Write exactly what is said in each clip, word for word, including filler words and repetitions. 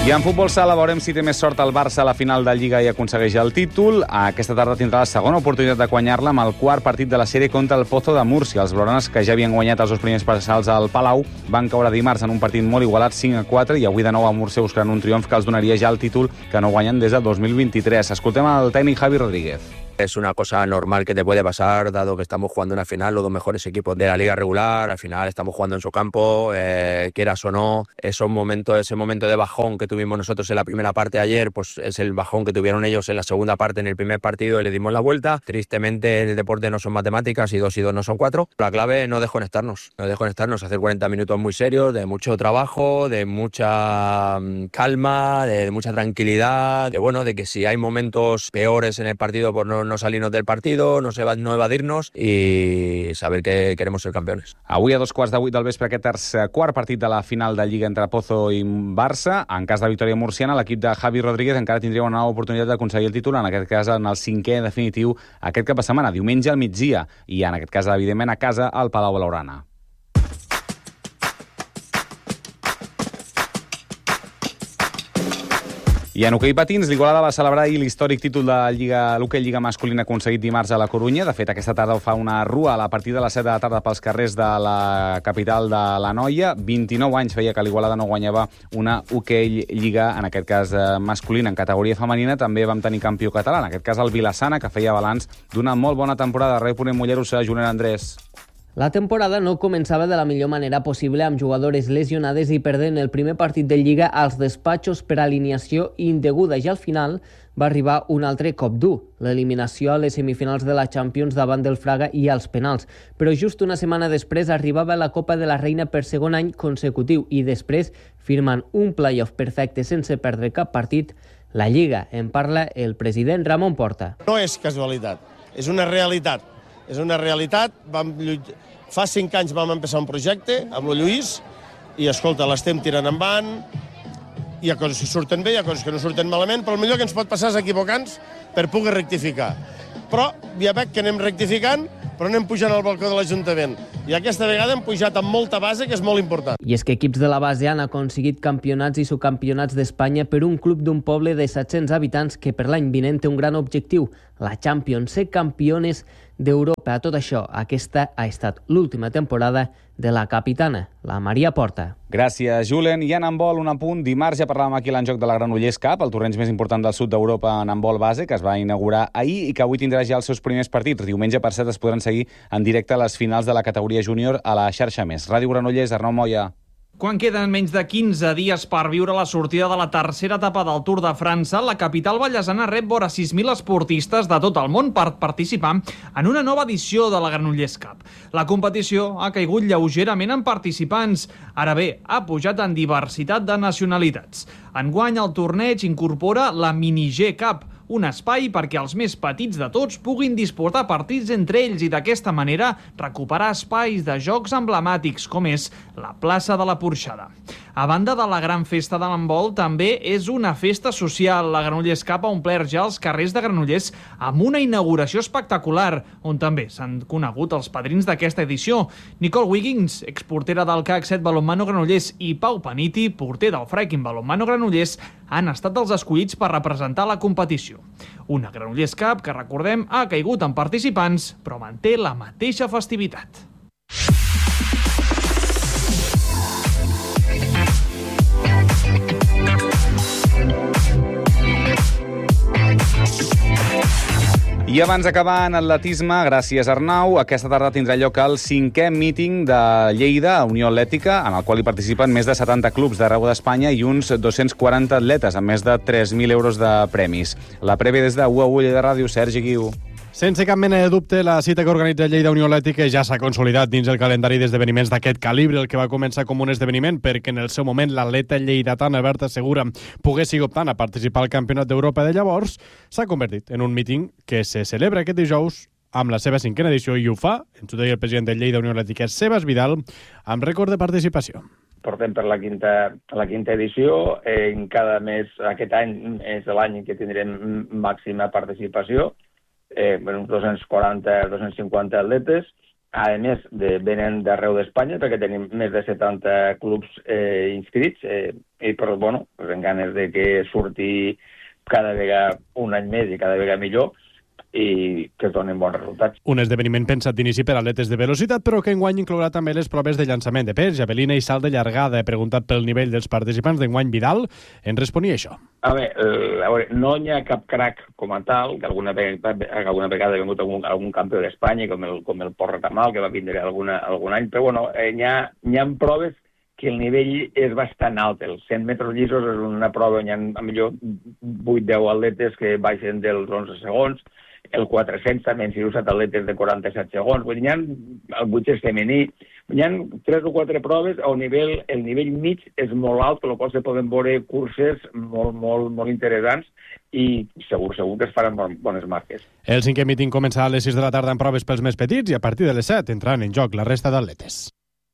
I en futbol sala veurem si té més sort el Barça a la final de Lliga i aconsegueix el títol. Aquesta tarda tindrà la segona oportunitat de guanyar-la amb el quart partit de la sèrie contra el Pozo de Múrcia. Els blaugranes, que ja havien guanyat els dos primers parcials al Palau, van caure dimarts en un partit molt igualat, cinc a quatre, i avui de nou a Múrcia buscaran un triomf que els donaria ja el títol que no guanyen des del dos mil vint-i-tres. Escoltem el tècnic Javi Rodríguez. Es una cosa normal que te puede pasar, dado que estamos jugando una final, los dos mejores equipos de la liga regular, al final estamos jugando en su campo, eh, quieras o no, esos momentos, ese momento de bajón que tuvimos nosotros en la primera parte ayer, pues es el bajón que tuvieron ellos en la segunda parte en el primer partido y le dimos la vuelta. Tristemente el deporte no son matemáticas y dos y dos no son cuatro. La clave es no desconectarnos, no desconectarnos, hacer cuarenta minutos muy serios, de mucho trabajo, de mucha calma, de mucha tranquilidad, de bueno, de que si hay momentos peores en el partido, pues no no salirnos del partido, no, eva no evadirnos y saber que queremos ser campeones. Avui a dos quarts de vuit del vespre aquest tercer quart partit de la final de Lliga entre Pozo i Barça. En cas de victòria murciana, l'equip de Javi Rodríguez encara tindria una nova oportunitat d'aconseguir el títol, en aquest cas en el cinquè definitiu aquest cap de setmana, diumenge al migdia, i en aquest cas, evidentment, a casa al Palau Blaugrana. I en hoquei patins, l'Igualada va celebrar ahir l'històric títol de Lliga, l'hoquei Lliga masculina aconseguit dimarts a la Corunya. De fet, aquesta tarda fa una rua a partir de les set de la tarda pels carrers de la capital de l'Anoia. vint-i-nou anys feia que l'Igualada no guanyava una hoquei Lliga, en aquest cas masculina. En categoria femenina també vam tenir campió català, en aquest cas el Vilassana, que feia balanç d'una molt bona temporada. Rei Ponent Mollerussa, Julen Andrés. La temporada no començava de la millor manera possible, amb jugadores lesionades i perdent el primer partit de Lliga als despatxos per alineació indeguda, i al final va arribar un altre cop dur, l'eliminació a les semifinals de la Champions davant del Fraga i als penals. Però just una setmana després arribava la Copa de la Reina per segon any consecutiu i després, firmant un play-off perfecte sense perdre cap partit, la Lliga. En parla el president Ramon Porta. No és casualitat, és una realitat. És una realitat. Vam lluit... Fa cinc anys vam empezar un projecte amb el Lluís i, escolta, l'estem tirant endavant. Hi ha coses que surten bé, hi ha coses que no surten malament, però el millor que ens pot passar és equivocar-nos per poder rectificar. Però ja veig que anem rectificant, però anem pujant al balcó de l'Ajuntament. I aquesta vegada hem pujat amb molta base, que és molt important. I és que equips de la base han aconseguit campionats i subcampionats d'Espanya per un club d'un poble de set-cents habitants que per l'any vinent té un gran objectiu, la Champions, ser campiones d'Europa. A tot això, aquesta ha estat l'última temporada de la capitana, la Maria Porta. Gràcies, Julen. I en handbol, un apunt. Dimarts ja parlàvem aquí l'enjoc de la Granollers Cup, el torneig més important del sud d'Europa en handbol base, que es va inaugurar ahir i que avui tindrà ja els seus primers partits. Diumenge, per cert, es podran seguir en directe a les finals de la categoria júnior a la xarxa Més. Ràdio Granollers, Arnau Moya. Quan queden menys de quinze dies per viure la sortida de la tercera etapa del Tour de França, la capital ballesana rep vora sis mil esportistes de tot el món per participar en una nova edició de la Granollers Cup. La competició ha caigut lleugerament en participants. Ara bé, ha pujat en diversitat de nacionalitats. Enguany, el torneig incorpora la Mini G Cup, un espai perquè els més petits de tots puguin disputar partits entre ells i d'aquesta manera recuperar espais de jocs emblemàtics com és la plaça de la Porxada. A banda de la gran festa de l'handbol, també és una festa social. La Granollers Cup ha omplert ja els carrers de Granollers amb una inauguració espectacular, on també s'han conegut els padrins d'aquesta edició. Nicole Wiggins, exportera del C A C set Balonmano Granollers, i Pau Paniti, porter del Freikin Balonmano Granollers, han estat els escollits per representar la competició. Una Granollers Cup que, recordem, ha caigut en participants, però manté la mateixa festivitat. I abans d'acabar en atletisme, gràcies Arnau, aquesta tarda tindrà lloc el cinquè míting de Lleida a Unió Atlètica, en el qual hi participen més de setanta clubs d'arreu d'Espanya i uns dos-cents quaranta atletes, amb més de tres mil euros de premis. La prèvia des de U A U Lleida Ràdio, Sergi Guiu. Sense cap mena de dubte, la cita que organitza Lleida Unió Atlètica ja s'ha consolidat dins el calendari d'esdeveniments d'aquest calibre, el que va començar com un esdeveniment perquè en el seu moment l'atleta lleidatana Berta Segura pogués seguir optant a participar al Campionat d'Europa de llavors, s'ha convertit en un míting que se celebra aquest dijous amb la seva cinquena edició i ho fa, ens ho deia el president de Lleida Unió Atlètica, Sebas Vidal, amb rècord de participació. Portem per la quinta, la quinta edició, eh, en cada mes, aquest any és l'any en què tindrem màxima participació, eh, uns dos-cents quaranta dos-cents cinquanta atletes, a més de, venen d'arreu d'Espanya, perquè tenim més de setanta clubs eh, inscrits, eh, i per, bueno, pues, amb ganes de que surti cada vegada un any més i cada vegada millor, i que es donen bons resultats. Un esdeveniment pensat d'inici per atletes de velocitat, però que enguany inclourà també les proves de llançament de pes, javelina i salt de llargada. He preguntat pel nivell dels participants d'enguany. Vidal en responia això. A veure, a veure, no hi ha cap crac com a tal, que alguna vegada, alguna vegada ha vingut algun, algun campió d'Espanya, com el, com el Port Retamal, que va vindre alguna, algun any, però bueno, hi ha, hi ha proves que el nivell és bastant alt. Els cent metres llisos és una prova on hi ha millor vuit deu atletes que baixen dels onze segons, el quatre-cents també han sigut atletes de quaranta-set segons, vull dir, hi ha el vuit-cents femení, hi ha tres o quatre proves on nivell, el nivell mig és molt alt, per la qual se poden veure curses molt, molt, molt interessants i segur, segur que es faran bones marques. El cinquè míting començarà a les sis de la tarda amb proves pels més petits i a partir de les set entraran en joc la resta d'atletes.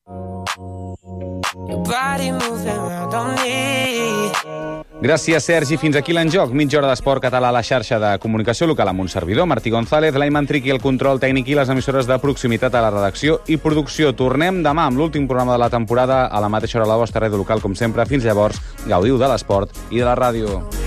Gràcies, Sergi. Fins aquí l'enjoc. Mitja hora d'esport català a la xarxa de comunicació local amb un servidor, Martí González, l'Aiman Triqui, el control tècnic i les emissores de proximitat a la redacció i producció. Tornem demà amb l'últim programa de la temporada a la mateixa hora a la vostra ràdio local, com sempre. Fins llavors, gaudiu de l'esport i de la ràdio.